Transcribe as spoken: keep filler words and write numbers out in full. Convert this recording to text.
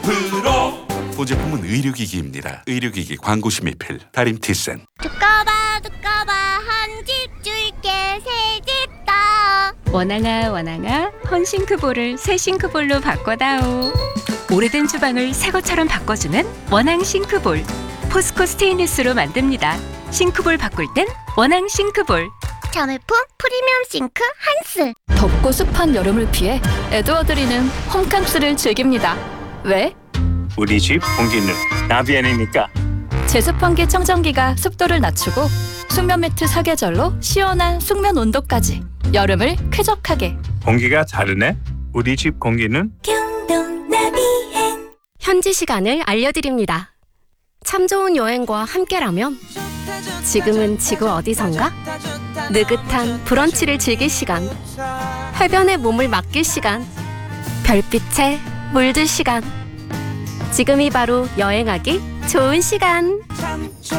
프로 보제품은 의료기기입니다. 의료기기 광고시 미필 다림 티센. 두꺼봐 두꺼봐 한 집 줄게 새 집 다. 원앙아 원앙아 헌싱크볼을 새 싱크볼로 바꿔다오. 오래된 주방을 새 것처럼 바꿔주는 원앙 싱크볼. 포스코 스테인리스로 만듭니다. 싱크볼 바꿀 땐 원앙 싱크볼. 자매품 프리미엄 싱크 한스. 덥고 습한 여름을 피해 에드워드리는 홈캉스를 즐깁니다. 왜? 우리 집 공기는 나비엔이니까. 제습환기 청정기가 습도를 낮추고 숙면 매트 사계절로 시원한 숙면 온도까지 여름을 쾌적하게. 공기가 다르네. 우리 집 공기는 현지 시간을 알려드립니다. 참 좋은 여행과 함께라면 지금은 지구 어디선가? 느긋한 브런치를 즐길 시간, 해변에 몸을 맡길 시간, 별빛에 물들 시간. 지금이 바로 여행하기 좋은 시간.